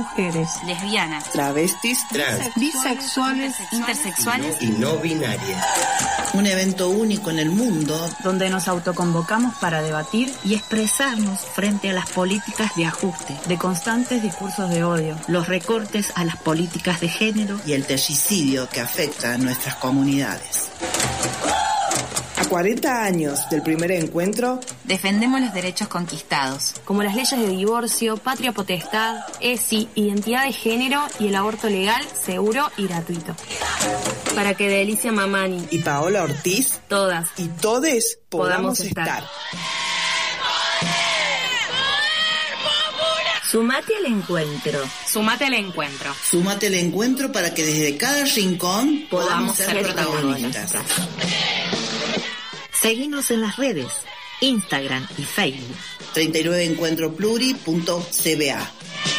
mujeres, lesbianas, travestis, trans, bisexuales, intersexuales y no binarias. Un evento único en el mundo donde nos autoconvocamos para debatir y expresarnos frente a las políticas de ajuste, de constantes discursos de odio, los recortes a las políticas de género y el terricidio que afecta a nuestras comunidades. A 40 años del primer encuentro, defendemos los derechos conquistados, como las leyes de divorcio, patria potestad, ESI, identidad de género y el aborto legal, seguro y gratuito. Para que Delicia Mamani y Paola Ortiz, todas y todes podamos estar. Sumate al encuentro. Sumate al encuentro. Súmate al encuentro para que desde cada rincón podamos ser protagonistas. Seguinos en las redes, Instagram y Facebook. 39encuentropluri.cba.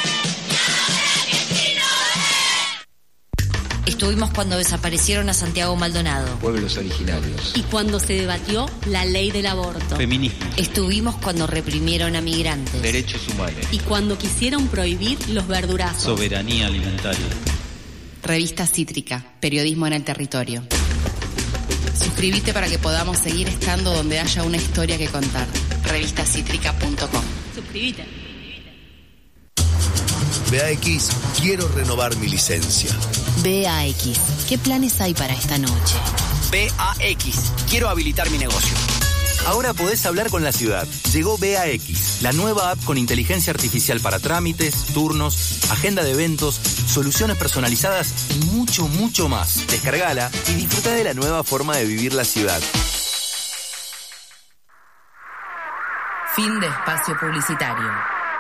Estuvimos cuando desaparecieron a Santiago Maldonado. Pueblos originarios. Y cuando se debatió la ley del aborto. Feminismo. Estuvimos cuando reprimieron a migrantes. Derechos humanos. Y cuando quisieron prohibir los verdurazos. Soberanía alimentaria. Revista Cítrica, periodismo en el territorio. Suscríbete para que podamos seguir estando donde haya una historia que contar. Revistacítrica.com. Suscríbete. BAX, quiero renovar mi licencia. BAX, ¿qué planes hay para esta noche? BAX, quiero habilitar mi negocio. Ahora podés hablar con la ciudad. Llegó BAX, la nueva app con inteligencia artificial para trámites, turnos, agenda de eventos, soluciones personalizadas y mucho, mucho más. Descargala y disfruta de la nueva forma de vivir la ciudad. Fin de espacio publicitario.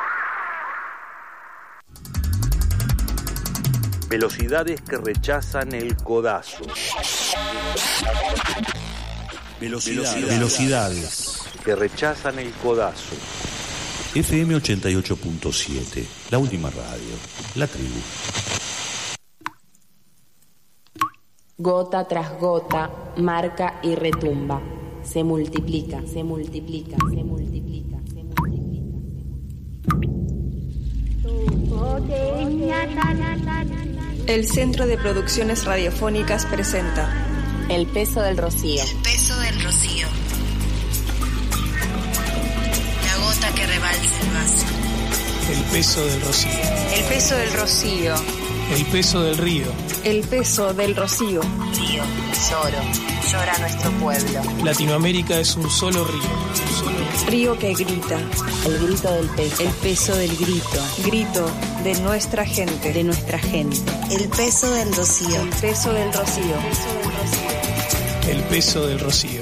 Velocidades que rechazan el codazo. Velocidades que rechazan el codazo. FM 88.7, la última radio, la tribu. Gota tras gota, marca y retumba. Se multiplica, se multiplica, se multiplica, se multiplica. El Centro de Producciones Radiofónicas presenta El peso del rocío. El peso del rocío. La gota que rebalsa el vaso. El peso del rocío. El peso del rocío. El peso del río. El peso del rocío. Río, lloro, llora nuestro pueblo. Latinoamérica es un solo río. Río que grita. El grito del peso. El peso del grito. Grito de nuestra gente. De nuestra gente. El peso del rocío. El peso del rocío. El peso del rocío.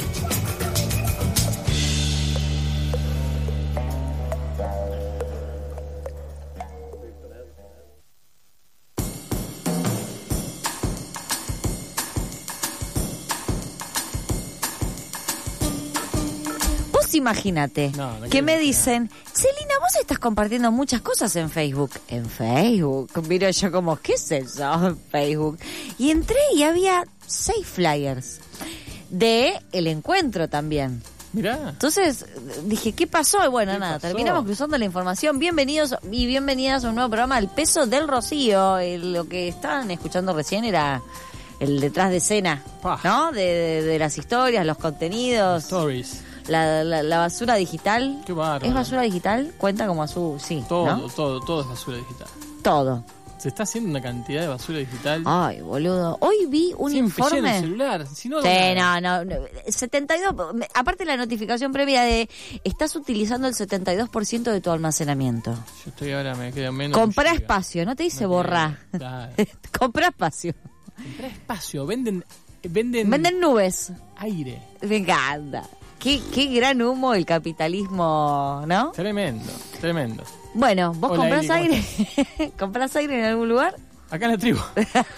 Imagínate que me dicen, Celina, vos estás compartiendo muchas cosas en Facebook. En Facebook, miro yo como, ¿qué es eso? En Facebook. Y entré y había 6 flyers de el encuentro también. Mirá. Entonces dije, ¿qué pasó? Y bueno, nada, terminamos cruzando la información. Bienvenidos y bienvenidas a un nuevo programa, El Peso del Rocío. Lo que estaban escuchando recién era el detrás de escena, ¿no? De las historias, los contenidos. Stories. La basura digital. Qué bárbaro. ¿Es basura digital? Cuenta como basura, sí. Todo, ¿no? todo es basura digital. Todo. Se está haciendo una cantidad de basura digital. Ay, boludo. Hoy vi un informe. En el celular. Si no, sí, no. 72. Aparte la notificación previa de estás utilizando el 72% de tu almacenamiento. Yo estoy ahora, me queda menos. Comprá espacio, no te dice borrar. Claro. Comprá espacio. Comprá espacio. Venden nubes. Aire. Me encanta. Qué gran humo el capitalismo, ¿no? Tremendo. Bueno, ¿vos Hola, comprás Eli, aire? ¿Comprás aire en algún lugar? Acá en la tribu.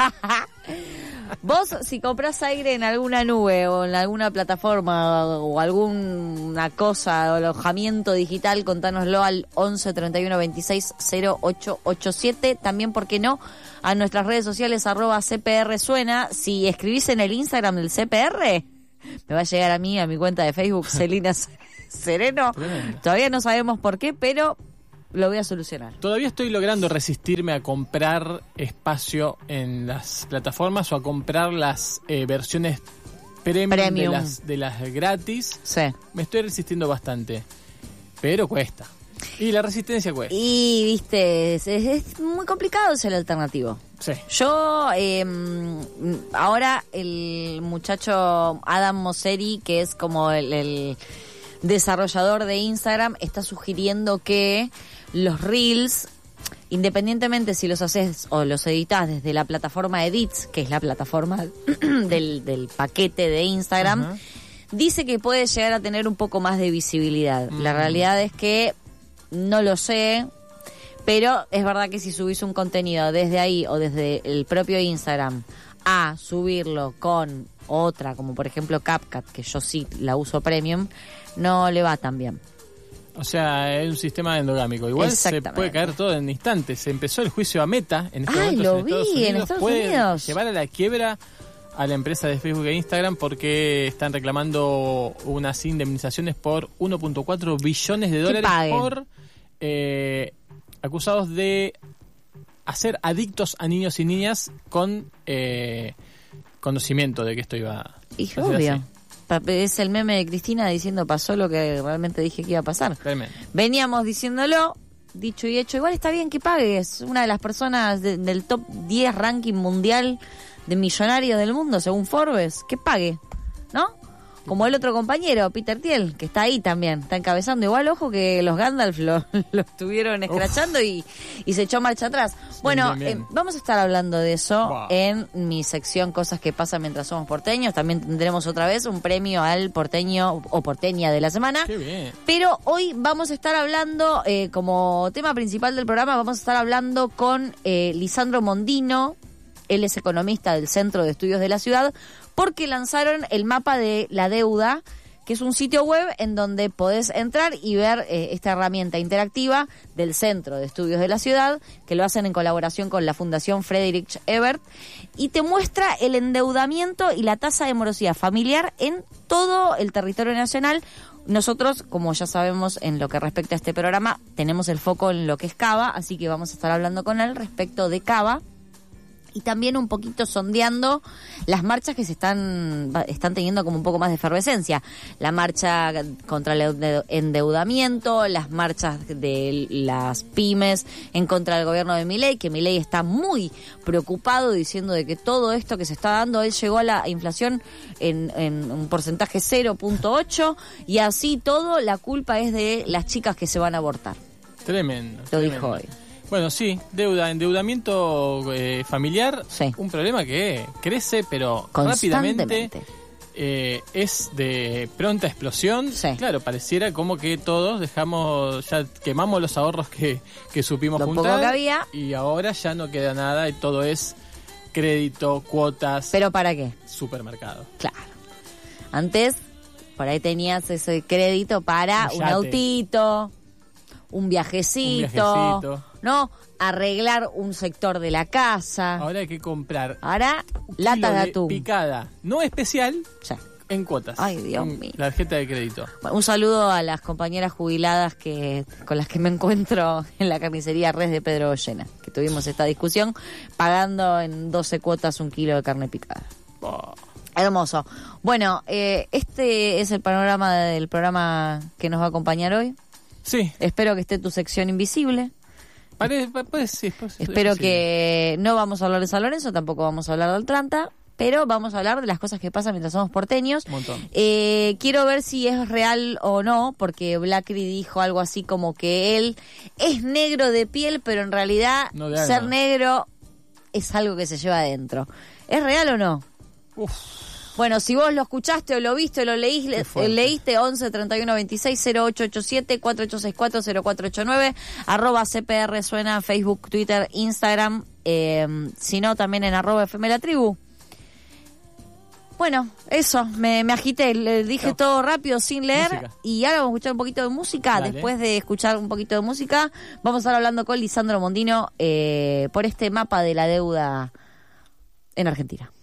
Vos, si comprás aire en alguna nube o en alguna plataforma o alguna cosa o alojamiento digital, contánoslo al 11 31 26 0887. También, ¿por qué no? A nuestras redes sociales, @CPR suena. Si escribís en el Instagram del CPR, me va a llegar a mi cuenta de Facebook, Celina Sereno. Tremendo. Todavía no sabemos por qué, pero lo voy a solucionar. Todavía estoy logrando resistirme a comprar espacio en las plataformas o a comprar las versiones premium. De las gratis. Sí. Me estoy resistiendo bastante, pero cuesta. Y la resistencia cuesta. Y, viste, es muy complicado ser alternativo. Sí. Yo, ahora el muchacho Adam Mosseri, que es como el desarrollador de Instagram, está sugiriendo que los Reels, independientemente si los haces o los editas desde la plataforma Edits, que es la plataforma del paquete de Instagram, dice que puede llegar a tener un poco más de visibilidad. La realidad es que no lo sé, pero es verdad que si subís un contenido desde ahí o desde el propio Instagram a subirlo con otra, como por ejemplo CapCut, que yo sí la uso premium, no le va tan bien. O sea, es un sistema endogámico. Igual se puede caer todo en instantes. Se empezó el juicio a Meta en estos momentos en Estados Unidos. Puede llevar a la quiebra a la empresa de Facebook e Instagram porque están reclamando unas indemnizaciones por 1.4 billones de dólares por acusados de hacer adictos a niños y niñas con conocimiento de que esto iba a ser obvio. así. Es el meme de Cristina diciendo pasó lo que realmente dije que iba a pasar. Tremendo. Veníamos diciéndolo, dicho y hecho. Igual está bien que pague. Es una de las personas del top 10 ranking mundial de millonarios del mundo, según Forbes. Que pague, ¿no? Como el otro compañero, Peter Thiel, que está ahí también, está encabezando. Igual, ojo que los Gandalf lo estuvieron escrachando y se echó marcha atrás. Bueno, bien. Vamos a estar hablando de eso en mi sección Cosas que pasan mientras somos porteños. También tendremos otra vez un premio al porteño o porteña de la semana. Qué bien. Pero hoy vamos a estar hablando, como tema principal del programa, vamos a estar hablando con Lisandro Mondino. Él es economista del Centro de Estudios de la Ciudad, porque lanzaron el mapa de la deuda, que es un sitio web en donde podés entrar y ver esta herramienta interactiva del Centro de Estudios de la Ciudad, que lo hacen en colaboración con la Fundación Friedrich Ebert, y te muestra el endeudamiento y la tasa de morosidad familiar en todo el territorio nacional. Nosotros, como ya sabemos en lo que respecta a este programa, tenemos el foco en lo que es Cava, así que vamos a estar hablando con él respecto de Cava. Y también un poquito sondeando las marchas que se están teniendo como un poco más de efervescencia. La marcha contra el endeudamiento, las marchas de las pymes en contra del gobierno de Milei, que Milei está muy preocupado diciendo de que todo esto que se está dando, él llegó a la inflación en un porcentaje 0.8 y así todo la culpa es de las chicas que se van a abortar. Tremendo. Lo dijo hoy. Bueno, sí, endeudamiento familiar, un problema que crece, pero rápidamente es de pronta explosión. Claro, pareciera como que todos ya quemamos los ahorros que supimos juntar. Poco que había. Y ahora ya no queda nada y todo es crédito, cuotas. ¿Pero para qué? Supermercado. Claro. Antes, por ahí tenías ese crédito para un autito, un viajecito, ¿no? Arreglar un sector de la casa. Ahora hay que comprar. Ahora, lata de atún. Picada, no especial, en cuotas. Ay, Dios mío. Tarjeta de crédito. Bueno, un saludo a las compañeras jubiladas con las que me encuentro en la carnicería Res de Pedro Ollena, que tuvimos esta discusión, pagando en 12 cuotas un kilo de carne picada. Hermoso. Bueno, este es el panorama del programa que nos va a acompañar hoy. Sí. Espero que esté tu sección invisible. Sí, espero que no vamos a hablar de San Lorenzo, tampoco vamos a hablar de Atlanta, pero vamos a hablar de las cosas que pasan mientras somos porteños. Un montón. Quiero ver si es real o no, porque Blackry dijo algo así como que él es negro de piel, pero en realidad ser negro es algo que se lleva adentro. ¿Es real o no? Bueno, si vos lo escuchaste o lo viste o lo leíste, 11 31 26 0887 4864 0489 @CPR suena, Facebook, Twitter, Instagram, si no también en @FM La Tribu. Bueno, eso, me agité, le dije todo rápido sin leer. Música. Y ahora vamos a escuchar un poquito de música. Dale. Después de escuchar un poquito de música, vamos a estar hablando con Lisandro Mondino por este mapa de la deuda en Argentina.